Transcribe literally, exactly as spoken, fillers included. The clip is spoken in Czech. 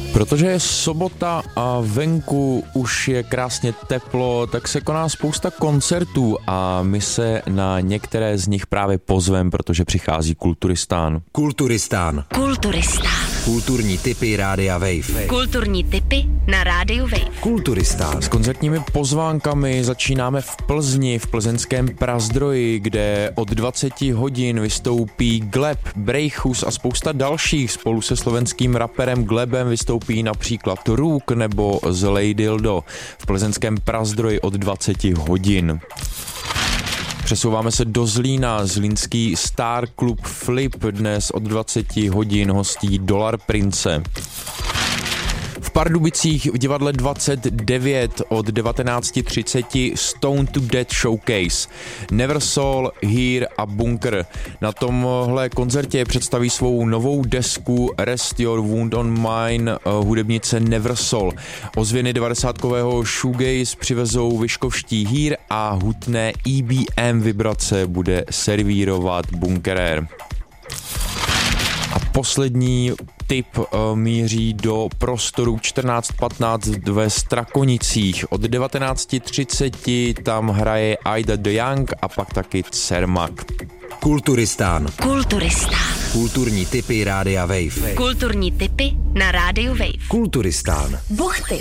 Protože je sobota a venku už je krásně teplo, tak se koná spousta koncertů a my se na některé z nich právě pozvem, protože přichází Kulturistán. Kulturistán. Kulturistán. Kulturní tipy Rádia Wave. Kulturní tipy na Rádiu Wave. Kulturistán. S koncertními pozvánkami začínáme v Plzni, v plzeňském Prazdroji, kde od dvacet hodin vystoupí Gleb, Brejchus a spousta dalších. Spolu se slovenským raperem Glebem vystoupí například Ruk nebo Zlej Dildo v plzeňském Prazdroji od dvacet hodin. Přesouváme se do Zlína. Zlínský Star Club Flip dnes od dvacet hodin hostí Dolar Prince. V Pardubicích v divadle dvacet devět od devatenáct třicet Stone to Death Showcase. Neversoul, Here a Bunker. Na tomhle koncertě představí svou novou desku Rest Your Wound on Mine hudebnice Neversoul. Ozvěny devadesátkového shoegaze přivezou vyškovští Here a hutné E B M vibrace bude servírovat Bunkerer. A poslední tip uh, míří do prostoru čtrnáct patnáct ve Strakonicích. Od devatenáct třicet tam hraje Aida de Young a pak taky Cermak. Kulturistán. Kulturistán. Kulturní tipy Rádia Wave. Kulturní tipy na Rádiu Wave. Kulturistán. Buchty.